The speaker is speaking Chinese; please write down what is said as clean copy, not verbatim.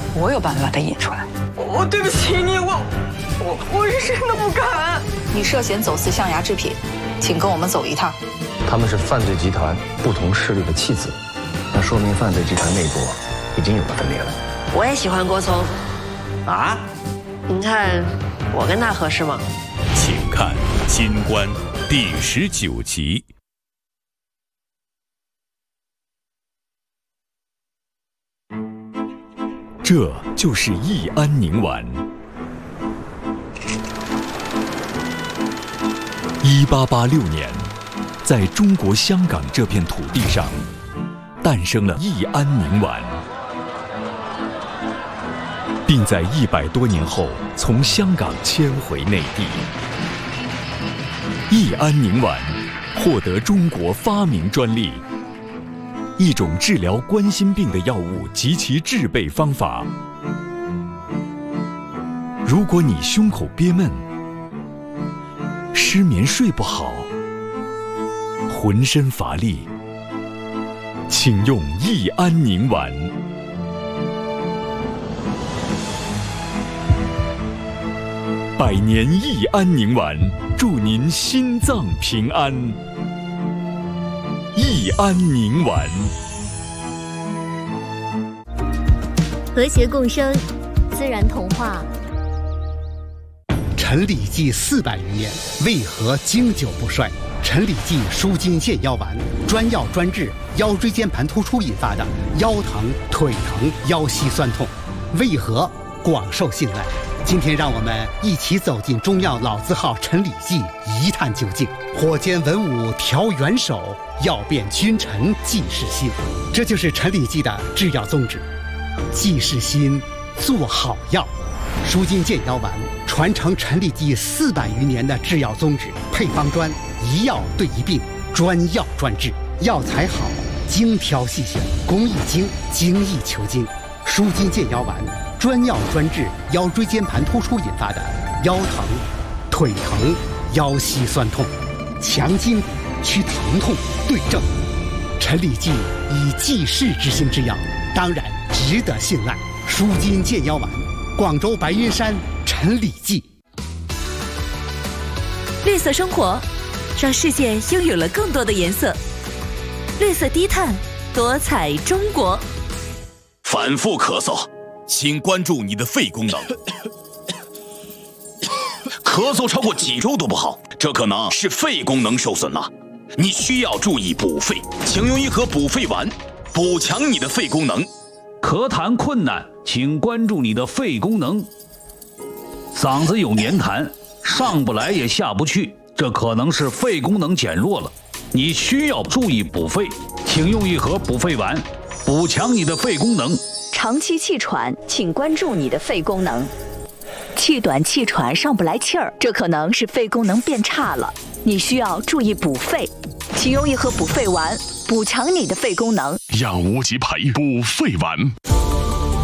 我有办法把他引出来。 我对不起你，我是真的不敢。 你涉嫌走私象牙制品，请跟我们走一趟。 他们是犯罪集团不同势力的弃子，那说明犯罪集团内部已经有了分裂了。 我也喜欢郭聪。 啊？ 您看我跟他合适吗？ 请看《金冠》第19集。这就是益安宁丸。1886年，在中国香港这片土地上，诞生了益安宁丸，并在100多年后从香港迁回内地。益安宁丸获得中国发明专利。一种治疗冠心病的药物及其制备方法。如果你胸口憋闷、失眠睡不好、浑身乏力，请用益安宁丸。100年益安宁丸，祝您心脏平安。益安宁丸， 和谐共生，自然童话。 陈李济400余年，为何经久不衰？陈李济舒筋健腰丸，专药专治腰椎间盘突出引发的腰疼、腿疼、腰膝酸痛，为何广受信赖？今天让我们一起走进中药老字号陈李济，一探究竟。火煎文武调元首，药变君臣济世心。这就是陈李济的制药宗旨：济世心，做好药。舒筋健腰丸传承陈李济400余年的制药宗旨，配方专，一药对一病，专药专治，药材好，精挑细选，工艺精，精益求精。舒筋健腰丸专药专治腰椎间盘突出引发的腰疼、腿疼、腰膝酸痛，强筋骨，祛疼痛，对症。陈李济以济世之心之药，当然值得信赖。舒筋健腰丸，广州白云山陈李济。 绿色生活，让世界拥有了更多的颜色。绿色低碳，多彩中国。 反复咳嗽，请关注你的肺功能。咳嗽超过几周都不好，这可能是肺功能受损了。你需要注意补肺，请用一盒补肺丸，补强你的肺功能。 咳痰困难，请关注你的肺功能。嗓子有黏痰，上不来也下不去，这可能是肺功能减弱了。你需要注意补肺，请用一盒补肺丸，补强你的肺功能。 长期气喘，请关注你的肺功能。气短气喘上不来气儿，这可能是肺功能变差了，你需要注意补肺，请用一盒补肺丸，补强你的肺功能。 养无极培补肺丸。